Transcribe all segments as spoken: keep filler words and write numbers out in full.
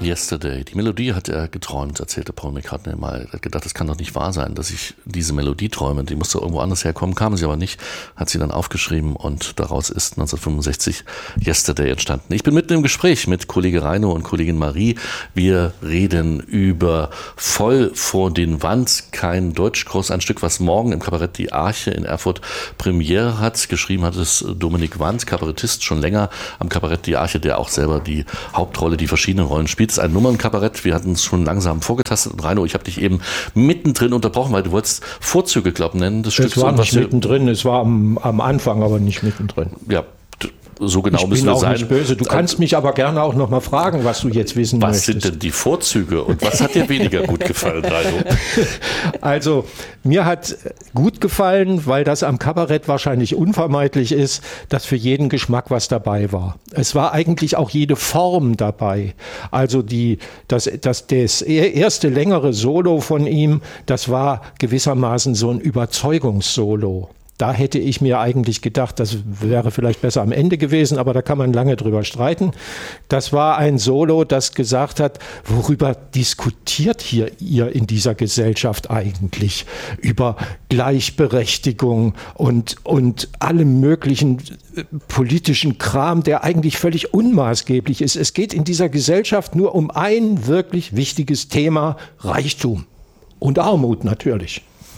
Yesterday. Die Melodie hat er geträumt, erzählte Paul McCartney mal. Er hat gedacht, das kann doch nicht wahr sein, dass ich diese Melodie träume. Die musste irgendwo anders herkommen, kam sie aber nicht. Hat sie dann aufgeschrieben und daraus ist neunzehnhundertfünfundsechzig Yesterday entstanden. Ich bin mitten im Gespräch mit Kollege Reino und Kollegin Marie. Wir reden über Voll vor den Wand, kein Deutschkurs, ein Stück, was morgen im Kabarett Die Arche in Erfurt Premiere hat. Geschrieben hat es Dominik Wandt, Kabarettist, schon länger am Kabarett Die Arche, der auch selber die Hauptrolle, die verschiedenen Rollen spielt. Es ist ein Nummernkabarett. Wir hatten es schon langsam vorgetastet. Und Reino, ich habe dich eben mittendrin unterbrochen, weil du wolltest Vorzüge, glaube ich, nennen. Das Stück war nicht mittendrin, es war am, am Anfang, aber nicht mittendrin. Ja, so genau ich müssen bin wir auch sein. Nicht böse. Du kannst mich aber gerne auch noch mal fragen, was du jetzt wissen was möchtest. Was sind denn die Vorzüge und was hat dir weniger gut gefallen, Reino? Also, mir hat gut gefallen, weil das am Kabarett wahrscheinlich unvermeidlich ist, dass für jeden Geschmack was dabei war. Es war eigentlich auch jede Form dabei. Also die, das, das, das erste längere Solo von ihm, das war gewissermaßen so ein Überzeugungssolo. Da hätte ich mir eigentlich gedacht, das wäre vielleicht besser am Ende gewesen, aber da kann man lange drüber streiten. Das war ein Solo, das gesagt hat, worüber diskutiert hier ihr in dieser Gesellschaft eigentlich? Über Gleichberechtigung und, und allem möglichen politischen Kram, der eigentlich völlig unmaßgeblich ist. Es geht in dieser Gesellschaft nur um ein wirklich wichtiges Thema: Reichtum und Armut natürlich.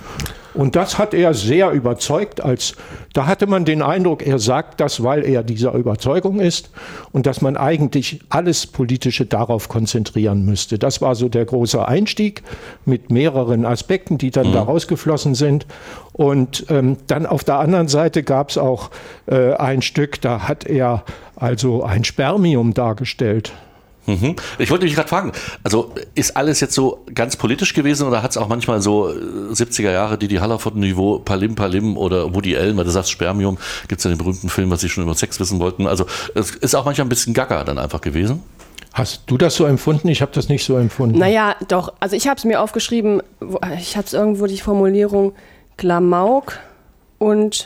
Und das hat er sehr überzeugt, als da hatte man den Eindruck, er sagt das, weil er dieser Überzeugung ist und dass man eigentlich alles Politische darauf konzentrieren müsste. Das war so der große Einstieg mit mehreren Aspekten, die dann mhm. daraus geflossen sind. Und ähm, dann auf der anderen Seite gab es auch äh, ein Stück, da hat er also ein Spermium dargestellt. Mhm. Ich wollte mich gerade fragen, also ist alles jetzt so ganz politisch gewesen oder hat es auch manchmal so siebziger Jahre Didi Hallervorden-Niveau, Palim Palim oder Woody Allen, weil du sagst Spermium, gibt es ja den berühmten Film, was sie schon über Sex wissen wollten, also es ist auch manchmal ein bisschen gaga dann einfach gewesen? Hast du das so empfunden? Ich habe das nicht so empfunden. Naja, doch, also ich habe es mir aufgeschrieben, ich hatte irgendwo die Formulierung Klamauk und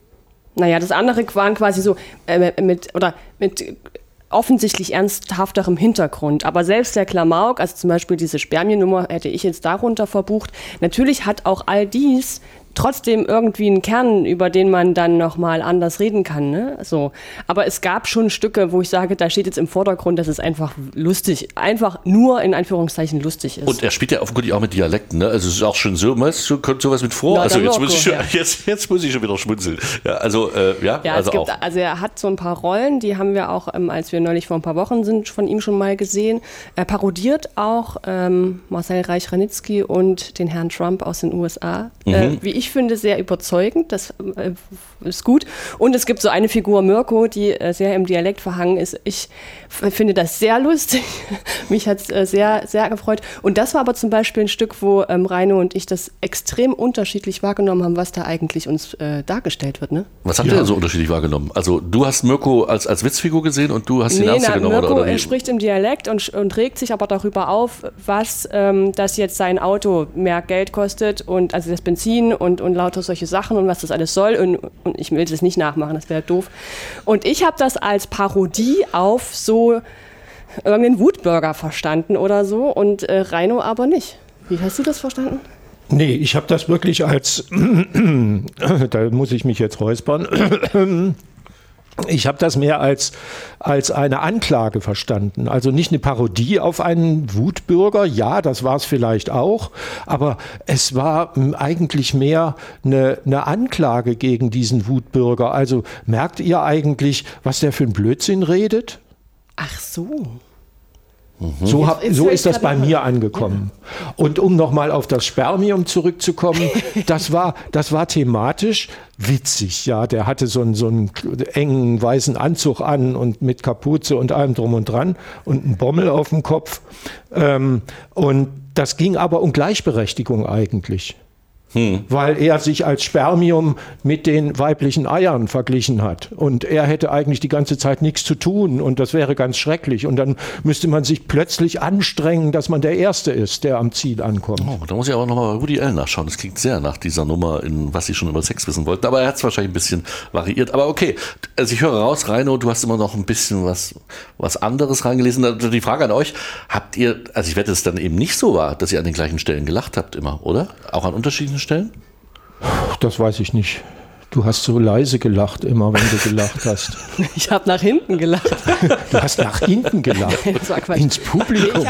naja, das andere waren quasi so äh, mit, oder mit offensichtlich ernsthafterem Hintergrund. Aber selbst der Klamauk, also zum Beispiel diese Spermiennummer, hätte ich jetzt darunter verbucht. Natürlich hat auch all dies trotzdem irgendwie einen Kern, über den man dann nochmal anders reden kann. Ne? So. Aber es gab schon Stücke, wo ich sage, da steht jetzt im Vordergrund, dass es einfach lustig, einfach nur in Anführungszeichen lustig ist. Und er spielt ja offenkundig auch mit Dialekten, ne? Also es ist auch schon so, was, kommt sowas mit vor? Na, also jetzt muss, ich schon, ja. jetzt, jetzt muss ich schon wieder schmunzeln. Ja, also, äh, ja, ja also es gibt, auch. Also er hat so ein paar Rollen, die haben wir auch, ähm, als wir neulich vor ein paar Wochen sind, von ihm schon mal gesehen. Er parodiert auch ähm, Marcel Reich-Ranitzky und den Herrn Trump aus den U S A. Mhm. Äh, wie ich finde, sehr überzeugend, das äh, ist gut. Und es gibt so eine Figur, Mirko, die äh, sehr im Dialekt verhangen ist. Ich f- finde das sehr lustig. Mich hat es äh, sehr, sehr gefreut. Und das war aber zum Beispiel ein Stück, wo ähm, Reino und ich das extrem unterschiedlich wahrgenommen haben, was da eigentlich uns äh, dargestellt wird. Ne? Was habt ihr Ja. denn so unterschiedlich wahrgenommen? Also du hast Mirko als, als Witzfigur gesehen und du hast ihn nee, ernst na, genommen? Mirko, oder, oder er spricht im Dialekt und, und regt sich aber darüber auf, was ähm, das jetzt sein Auto mehr Geld kostet und also das Benzin und, und lauter solche Sachen und was das alles soll und, und ich will das nicht nachmachen, das wäre doof. Und ich habe das als Parodie auf so irgendeinen Wutbürger verstanden oder so und äh, Reino aber nicht. Wie hast du das verstanden? Nee, ich habe das wirklich als, da muss ich mich jetzt räuspern, ich habe das mehr als, als eine Anklage verstanden. Also nicht eine Parodie auf einen Wutbürger, ja, das war es vielleicht auch, aber es war eigentlich mehr eine, eine Anklage gegen diesen Wutbürger. Also merkt ihr eigentlich, was der für ein Blödsinn redet? Ach so. So, hab, so ist das bei mir angekommen. Ja. Und um nochmal auf das Spermium zurückzukommen, das war, das war thematisch witzig. Ja, der hatte so einen, so einen engen weißen Anzug an und mit Kapuze und allem drum und dran und einen Bommel auf dem Kopf. Ähm, und das ging aber um Gleichberechtigung eigentlich. Hm. Weil er sich als Spermium mit den weiblichen Eiern verglichen hat. Und er hätte eigentlich die ganze Zeit nichts zu tun und das wäre ganz schrecklich. Und dann müsste man sich plötzlich anstrengen, dass man der Erste ist, der am Ziel ankommt. Oh, da muss ich aber nochmal bei Woody Allen nachschauen. Das klingt sehr nach dieser Nummer, in was Sie schon über Sex wissen wollten. Aber er hat es wahrscheinlich ein bisschen variiert. Aber okay, also ich höre raus, Reino, du hast immer noch ein bisschen was, was anderes reingelesen. Also die Frage an euch, habt ihr, also ich wette, es dann eben nicht so war, dass ihr an den gleichen Stellen gelacht habt immer, oder? Auch an unterschiedlichen Stellen? Das weiß ich nicht. Du hast so leise gelacht, immer wenn du gelacht hast. Ich habe nach hinten gelacht. Du hast nach hinten gelacht? Das war Quatsch. Ins Publikum?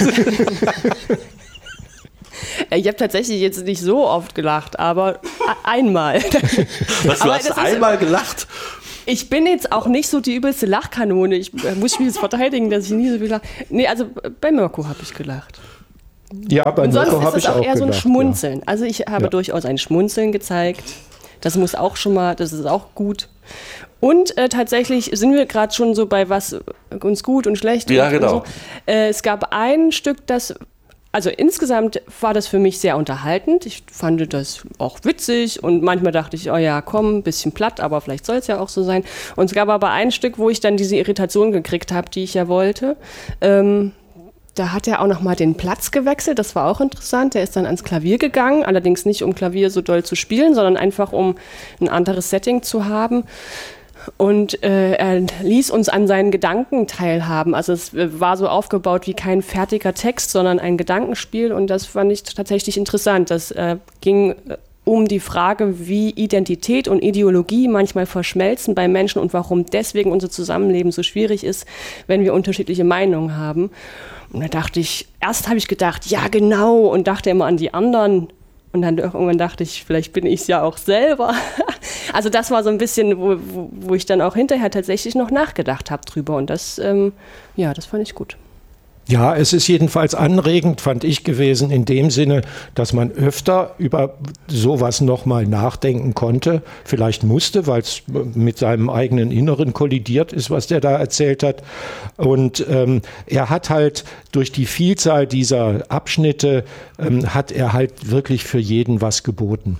Ich habe tatsächlich jetzt nicht so oft gelacht, aber einmal. Was, du aber hast einmal gelacht? Ich bin jetzt auch nicht so die übelste Lachkanone. Ich muss mich jetzt verteidigen, dass ich nie so viel lache. Nee, also bei Mirko habe ich gelacht. Ja, bei Mirko habe ich auch Sonst ist es auch eher gelacht, so ein Schmunzeln. Ja. Also ich habe ja. durchaus ein Schmunzeln gezeigt. Das muss auch schon mal, das ist auch gut. Und äh, tatsächlich sind wir gerade schon so bei was uns gut und schlecht. Ja, und, genau. Und so. äh, es gab ein Stück, das, also insgesamt war das für mich sehr unterhaltend. Ich fand das auch witzig und manchmal dachte ich, oh ja, komm, ein bisschen platt, aber vielleicht soll es ja auch so sein. Und es gab aber ein Stück, wo ich dann diese Irritation gekriegt habe, die ich ja wollte. Ähm, Da hat er auch noch mal den Platz gewechselt, das war auch interessant. Der ist dann ans Klavier gegangen, allerdings nicht um Klavier so doll zu spielen, sondern einfach um ein anderes Setting zu haben. Und äh, er ließ uns an seinen Gedanken teilhaben. Also es war so aufgebaut wie kein fertiger Text, sondern ein Gedankenspiel. Und das fand ich tatsächlich interessant. Das äh, ging um die Frage, wie Identität und Ideologie manchmal verschmelzen bei Menschen und warum deswegen unser Zusammenleben so schwierig ist, wenn wir unterschiedliche Meinungen haben. Und da dachte ich, erst habe ich gedacht, ja genau, und dachte immer an die anderen. Und dann irgendwann dachte ich, vielleicht bin ich es ja auch selber. Also das war so ein bisschen, wo, wo, wo ich dann auch hinterher tatsächlich noch nachgedacht habe drüber. Und das, ähm, ja, das fand ich gut. Ja, es ist jedenfalls anregend, fand ich, gewesen in dem Sinne, dass man öfter über sowas nochmal nachdenken konnte, vielleicht musste, weil es mit seinem eigenen Inneren kollidiert ist, was der da erzählt hat. Und ähm, er hat halt durch die Vielzahl dieser Abschnitte, ähm, hat er halt wirklich für jeden was geboten.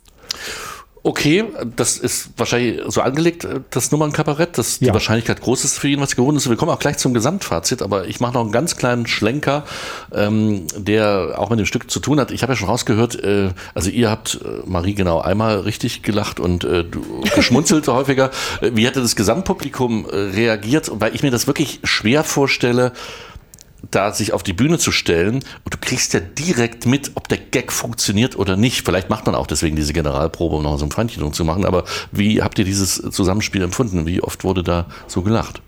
Okay, das ist wahrscheinlich so angelegt, das Nummernkabarett, dass die ja. Wahrscheinlichkeit groß ist für jeden, was gewohnt ist. Wir kommen auch gleich zum Gesamtfazit, aber ich mache noch einen ganz kleinen Schlenker, ähm, der auch mit dem Stück zu tun hat. Ich habe ja schon rausgehört, äh, also ihr habt, äh, Marie, genau einmal richtig gelacht und äh, du geschmunzelt häufiger. Wie hätte das Gesamtpublikum äh, reagiert? Weil ich mir das wirklich schwer vorstelle, da sich auf die Bühne zu stellen und du kriegst ja direkt mit, ob der Gag funktioniert oder nicht. Vielleicht macht man auch deswegen diese Generalprobe, um noch so ein Pfannchen drum zu machen, aber wie habt ihr dieses Zusammenspiel empfunden? Wie oft wurde da so gelacht?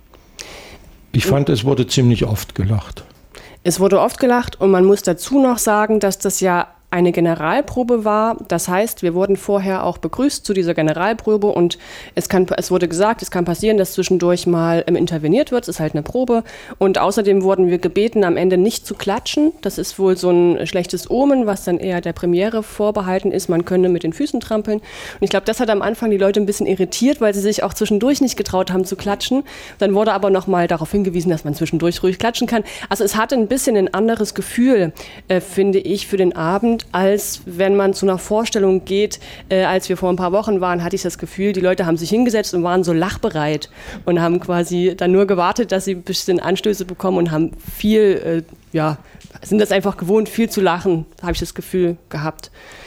Ich fand, es wurde ziemlich oft gelacht. Es wurde oft gelacht und man muss dazu noch sagen, dass das ja eine Generalprobe war. Das heißt, wir wurden vorher auch begrüßt zu dieser Generalprobe und es, kann, es wurde gesagt, es kann passieren, dass zwischendurch mal ähm, interveniert wird. Es ist halt eine Probe. Und außerdem wurden wir gebeten, am Ende nicht zu klatschen. Das ist wohl so ein schlechtes Omen, was dann eher der Premiere vorbehalten ist. Man könne mit den Füßen trampeln. Und ich glaube, das hat am Anfang die Leute ein bisschen irritiert, weil sie sich auch zwischendurch nicht getraut haben zu klatschen. Dann wurde aber nochmal darauf hingewiesen, dass man zwischendurch ruhig klatschen kann. Also es hatte ein bisschen ein anderes Gefühl, äh, finde ich, für den Abend, als wenn man zu einer Vorstellung geht. Äh, als wir vor ein paar Wochen waren, hatte ich das Gefühl, die Leute haben sich hingesetzt und waren so lachbereit und haben quasi dann nur gewartet, dass sie ein bisschen Anstöße bekommen und haben viel, äh, ja, sind das einfach gewohnt, viel zu lachen, habe ich das Gefühl gehabt.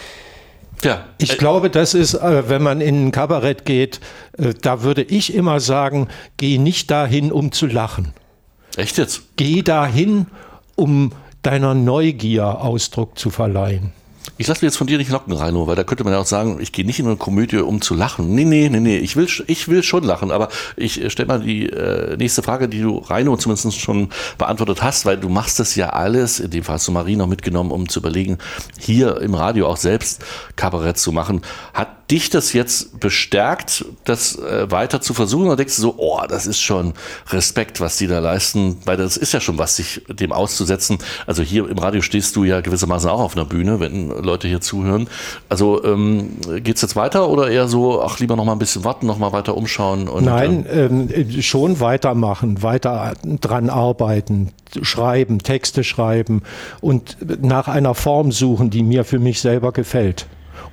Ja. Ich glaube, das ist, äh, wenn man in ein Kabarett geht, äh, da würde ich immer sagen, geh nicht dahin, um zu lachen. Echt jetzt? Geh dahin, um deiner Neugier Ausdruck zu verleihen. Ich lasse mich jetzt von dir nicht locken, Reino, weil da könnte man ja auch sagen, ich gehe nicht in eine Komödie, um zu lachen. Nee, nee, nee, nee, ich will, ich will schon lachen, aber ich stelle mal die äh, nächste Frage, die du, Reino, zumindest schon beantwortet hast, weil du machst das ja alles, in dem Fall hast du Marie noch mitgenommen, um zu überlegen, hier im Radio auch selbst Kabarett zu machen. Hat dich das jetzt bestärkt, das äh, weiter zu versuchen, oder denkst du so, oh, das ist schon Respekt, was die da leisten, weil das ist ja schon was, sich dem auszusetzen. Also hier im Radio stehst du ja gewissermaßen auch auf einer Bühne, wenn Leute hier zuhören. Also ähm, geht's jetzt weiter oder eher so, ach, lieber noch mal ein bisschen warten, noch mal weiter umschauen? Und, Nein, ähm, schon weitermachen, weiter dran arbeiten, schreiben, Texte schreiben und nach einer Form suchen, die mir für mich selber gefällt.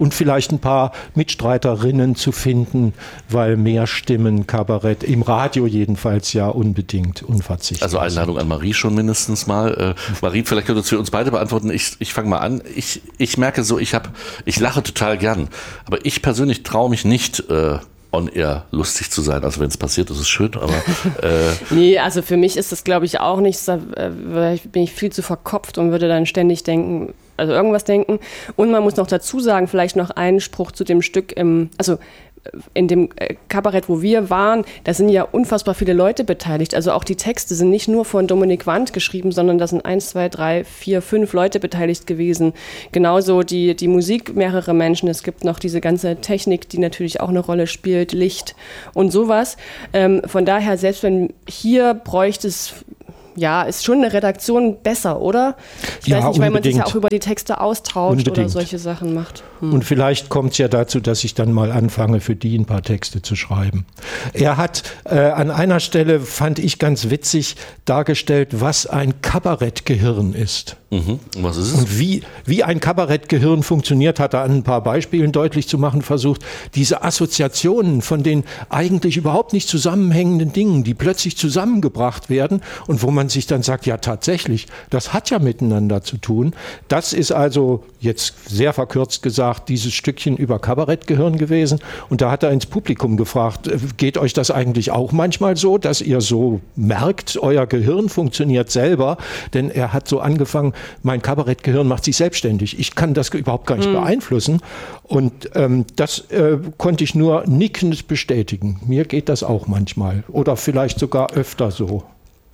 und vielleicht ein paar Mitstreiterinnen zu finden, weil mehr Stimmen Kabarett im Radio jedenfalls ja unbedingt unverzichtbar. Also Einladung an Marie schon mindestens mal. Äh, Marie, vielleicht könntest du uns beide beantworten. Ich, ich fange mal an. Ich, ich merke so, ich, hab, ich lache total gern, aber ich persönlich traue mich nicht, äh, on-air lustig zu sein. Also wenn es passiert, ist es schön, aber... Äh nee, also für mich ist das, glaube ich, auch nichts. Da äh, bin ich viel zu verkopft und würde dann ständig denken, also irgendwas denken. Und man muss noch dazu sagen, vielleicht noch einen Spruch zu dem Stück im... Also in dem Kabarett, wo wir waren, da sind ja unfassbar viele Leute beteiligt. Also auch die Texte sind nicht nur von Dominik Wandt geschrieben, sondern da sind eins, zwei, drei, vier, fünf Leute beteiligt gewesen. Genauso die, die Musik, mehrere Menschen. Es gibt noch diese ganze Technik, die natürlich auch eine Rolle spielt, Licht und sowas. Ähm, von daher, selbst wenn hier bräuchte es... Ja, ist schon eine Redaktion besser, oder? Ich ja, weiß nicht, weil man sich unbedingt. ja auch über die Texte austauscht Unbedingt. oder solche Sachen macht. Hm. Und vielleicht kommt es ja dazu, dass ich dann mal anfange, für die ein paar Texte zu schreiben. Er hat äh, an einer Stelle, fand ich ganz witzig, dargestellt, was ein Kabarettgehirn ist. Mhm. Und was ist es? Und wie, wie ein Kabarettgehirn funktioniert, hat er an ein paar Beispielen deutlich zu machen versucht. Diese Assoziationen von den eigentlich überhaupt nicht zusammenhängenden Dingen, die plötzlich zusammengebracht werden und wo man sich dann sagt, ja tatsächlich, das hat ja miteinander zu tun. Das ist also jetzt sehr verkürzt gesagt dieses Stückchen über Kabarettgehirn gewesen. Und da hat er ins Publikum gefragt, geht euch das eigentlich auch manchmal so, dass ihr so merkt, euer Gehirn funktioniert selber? Denn er hat so angefangen, mein Kabarettgehirn macht sich selbstständig. Ich kann das überhaupt gar nicht mhm. beeinflussen. Und ähm, das äh, konnte ich nur nickend bestätigen. Mir geht das auch manchmal oder vielleicht sogar öfter so.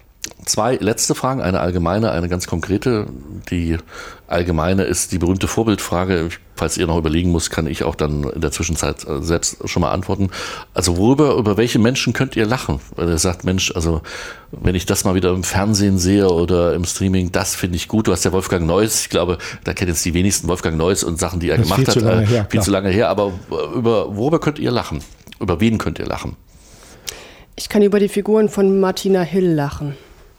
Zwei letzte Fragen, eine allgemeine, eine ganz konkrete. Die allgemeine ist die berühmte Vorbildfrage. Falls ihr noch überlegen müsst, kann ich auch dann in der Zwischenzeit selbst schon mal antworten. Also worüber, über welche Menschen könnt ihr lachen? Weil ihr sagt, Mensch, also wenn ich das mal wieder im Fernsehen sehe oder im Streaming, das finde ich gut. Du hast ja Wolfgang Neuss, ich glaube, da kennen jetzt die wenigsten Wolfgang Neuss und Sachen, die er das gemacht viel hat. Zu lange äh, her, viel klar. zu lange her. Aber über worüber könnt ihr lachen? Über wen könnt ihr lachen? Ich kann über die Figuren von Martina Hill lachen.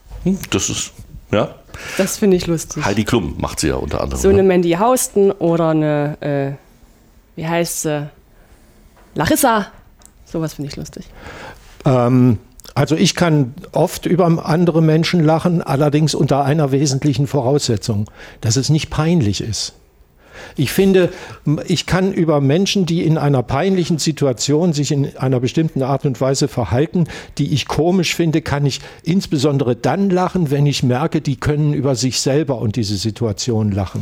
Das ist, ja. Das finde ich lustig. Heidi Klum macht sie ja unter anderem. So eine ne? Mandy Houston oder eine, äh, wie heißt sie? Larissa. Sowas finde ich lustig. Ähm, also ich kann oft über andere Menschen lachen, allerdings unter einer wesentlichen Voraussetzung, dass es nicht peinlich ist. Ich finde, ich kann über Menschen, die in einer peinlichen Situation sich in einer bestimmten Art und Weise verhalten, die ich komisch finde, kann ich insbesondere dann lachen, wenn ich merke, die können über sich selber und diese Situation lachen.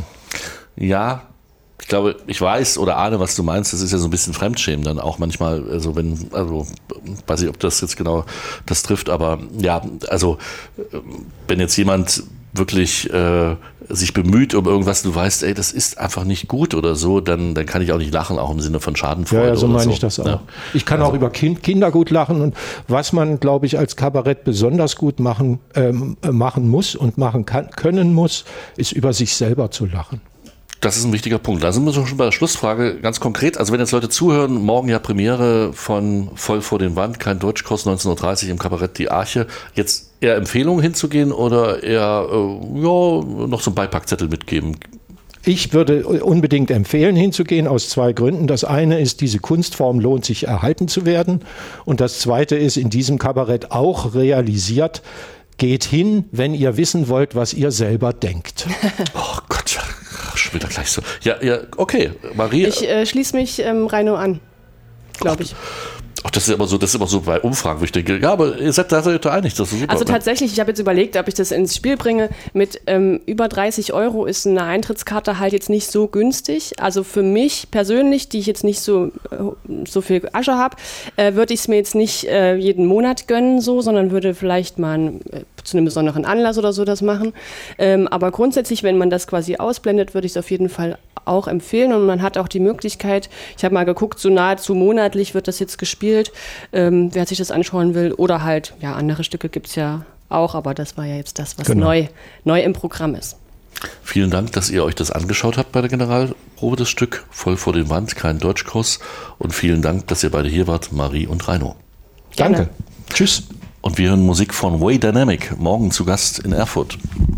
Ja, ich glaube, ich weiß oder ahne, was du meinst. Das ist ja so ein bisschen Fremdschämen dann auch manchmal, also wenn, also weiß ich, ob das jetzt genau das trifft, aber ja, also wenn jetzt jemand wirklich äh, sich bemüht um irgendwas, du weißt, ey, das ist einfach nicht gut oder so, dann, dann kann ich auch nicht lachen, auch im Sinne von Schadenfreude. Ja, ja, so oder meine so. ich das auch. Ja. Ich kann also. auch über kind, Kinder gut lachen und was man, glaube ich, als Kabarett besonders gut machen, ähm, machen muss und machen kann, können muss, ist über sich selber zu lachen. Das ist ein wichtiger Punkt. Da sind wir schon bei der Schlussfrage ganz konkret. Also wenn jetzt Leute zuhören, morgen ja Premiere von Voll vor den Wand, kein Deutschkurs, neunzehn Uhr dreißig im Kabarett Die Arche. Jetzt eher Empfehlungen hinzugehen oder eher äh, ja, noch so einen Beipackzettel mitgeben? Ich würde unbedingt empfehlen, hinzugehen, aus zwei Gründen. Das eine ist, diese Kunstform lohnt sich erhalten zu werden. Und das zweite ist, in diesem Kabarett auch realisiert, geht hin, wenn ihr wissen wollt, was ihr selber denkt. Oh Gott, schon wieder gleich so. Ja, ja, okay, Marie. Ich äh, schließe mich ähm, Reino an, glaube ich. Ach, das ist immer so, das ist immer so bei Umfragen, wo ich denke, ja, aber ihr seid da seid ihr einig, das ist super. Also tatsächlich, ich habe jetzt überlegt, ob ich das ins Spiel bringe. Mit ähm, über dreißig Euro ist eine Eintrittskarte halt jetzt nicht so günstig. Also für mich persönlich, die ich jetzt nicht so, äh, so viel Asche habe, äh, würde ich es mir jetzt nicht äh, jeden Monat gönnen, so, sondern würde vielleicht mal ein, äh, zu einem besonderen Anlass oder so das machen. Ähm, aber grundsätzlich, wenn man das quasi ausblendet, würde ich es auf jeden Fall auch empfehlen. Und man hat auch die Möglichkeit, ich habe mal geguckt, so nahezu monatlich wird das jetzt gespielt. Ähm, wer sich das anschauen will. Oder halt, ja, andere Stücke gibt es ja auch, aber das war ja jetzt das, was genau. neu, neu im Programm ist. Vielen Dank, dass ihr euch das angeschaut habt bei der Generalprobe, das Stück Voll vor den Wand, kein Deutschkurs. Und vielen Dank, dass ihr beide hier wart, Marie und Reino. Danke. Tschüss. Und wir hören Musik von Way Dynamic, morgen zu Gast in Erfurt.